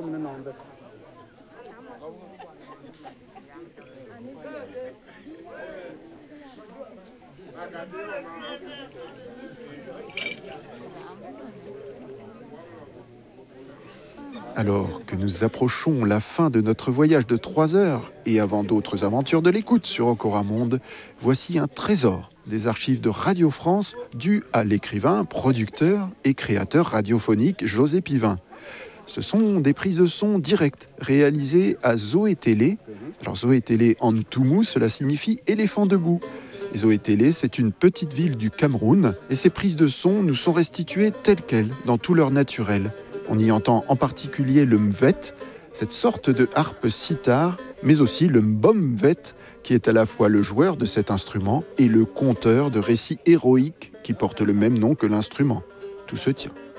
Alors que nous approchons la fin de notre voyage de 3 heures, et avant d'autres aventures de l'écoute sur Ocoramonde, voici un trésor des archives de Radio France dû à l'écrivain, producteur et créateur radiophonique José Pivin. Ce sont des prises de son directes réalisées à Zoétélé. Alors Zoétélé en Toumou, cela signifie éléphant debout. Zoétélé, c'est une petite ville du Cameroun et ces prises de son nous sont restituées telles quelles, dans tout leur naturel. On y entend en particulier le mvet, cette sorte de harpe sitar, mais aussi le mbomvet, qui est à la fois le joueur de cet instrument et le conteur de récits héroïques qui portent le même nom que l'instrument. Tout se tient.